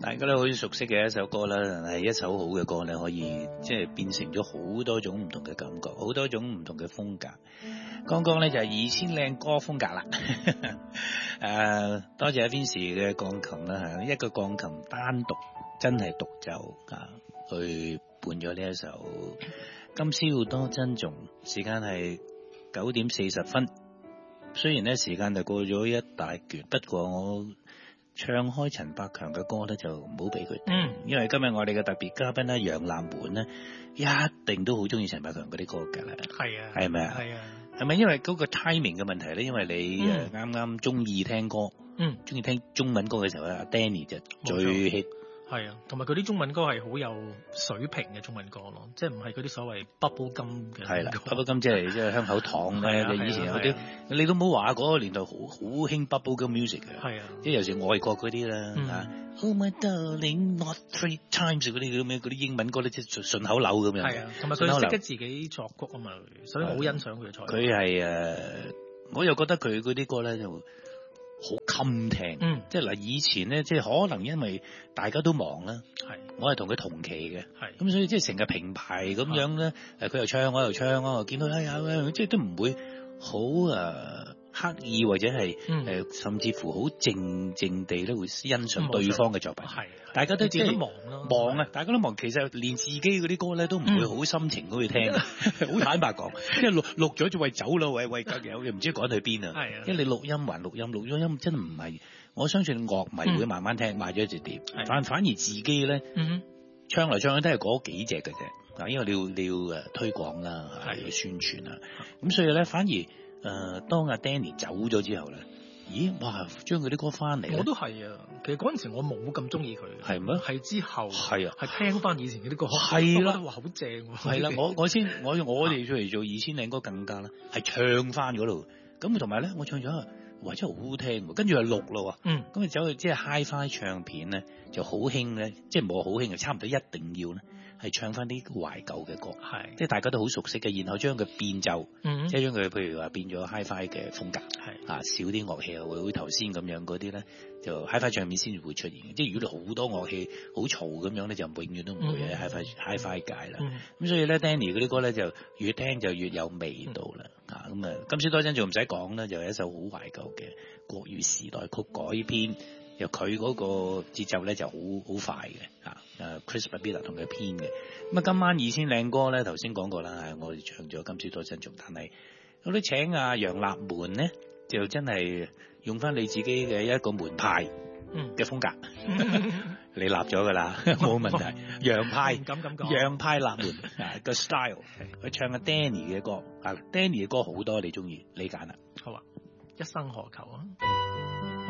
大家都好熟悉嘅一首歌啦，係一首好嘅歌咧，可以即係變成咗好多種唔同嘅感覺，好多種唔同嘅風格。剛剛咧就係2000靚歌風格啦。多謝阿 Vincy 嘅鋼琴啦，一個鋼琴單獨真係獨奏去伴咗呢一首今宵多珍重。時間係9點40分，雖然咧時間就過咗一大橛，不過我唱開陳百強嘅歌咧就唔好俾佢聽，因為今日我哋嘅特別嘉賓咧楊立門咧一定都好中意陳百強嗰啲歌㗎啦。 係啊， 係咪啊？ 係啊， 係咪因為嗰個 timing 嘅問題咧？因為你啱啱中意聽歌，中意聽中文歌嘅時候咧，阿 Danny 就最 hit。 係啊，同埋佢啲中文歌係好有水平嘅中文歌咯，即係唔係嗰啲所謂 bubble 金嘅。係啦 ，bubble 金即係香口糖咧。以前有啲你都冇話嗰個年代好興 bubble 金 music 嘅。係啊，即係有時外國嗰啲啦，Oh my darling, not three times 嗰啲咁啲英文歌咧，即係順口溜咁樣。係啊，同埋佢識得自己作曲啊嘛，所以我好欣賞佢嘅才。佢係我又覺得佢嗰啲歌咧就好襟聽，即係嗱，以前咧，即係可能因為大家都忙啦，我係同佢同期嘅，咁所以即係成日平排咁樣咧，佢又唱，我又唱，我又見到即係都唔會好刻意或者係甚至乎好靜靜地咧會欣賞對方嘅作品，大家都即係忙啊，大家都忙，其實連自己嗰啲歌咧都唔會好心情咁去聽，好坦白講，因為錄咗就為走啦，喂，又唔知趕去邊啊，因為你錄音還錄音真係唔係，我相信樂迷會慢慢聽，買咗一隻碟，反而自己咧唱嚟唱去都係嗰幾隻嘅啫，因為你要推廣啦，要宣傳啦，咁所以咧反而。當阿 Danny 走咗之後咧，咦，哇，將佢啲歌翻嚟，我都係啊。其實嗰陣時我冇咁中意佢，係咩？係之後，係啊，係聽翻以前嗰啲歌，係啦，哇，好正，係啦，我哋出嚟做2000靚歌更加啦，係唱翻嗰度，咁同埋咧，我唱咗，哇，真係好好聽，跟住係錄咯，咁啊走去即係 Hi-Fi 唱片咧，就好興咧，即係冇好興，差唔多一定要咧。係唱翻啲懷舊嘅歌，即係大家都好熟悉嘅，然後將佢變奏，即係將佢譬如話變咗 Hi-Fi 嘅風格，少啲樂器，會好頭先咁樣嗰啲咧，就 Hi-Fi 唱片先至會出現嘅。即係如果你好多樂器好嘈咁樣咧，就永遠都唔會喺 Hi-Fi 界啦。咁所以咧 Danny 嗰啲歌咧就越聽就越有味道啦。咁啊，今宵多珍重唔使講啦，就係一首好懷舊嘅國語時代曲改編。由佢嗰個節奏咧就好快嘅，Chris Babida 同佢編嘅。咁啊，今晚2000靚歌咧，頭先講過啦，我哋唱咗今宵多珍重，但係我哋請阿楊立門咧，就真係用翻你自己嘅一個門派嘅風格，你立咗噶啦，冇問題。楊派，楊派立門個 style， 佢唱阿 Danny 嘅歌，Danny 嘅歌好多你中意，你揀啦。好啊，一生何求啊！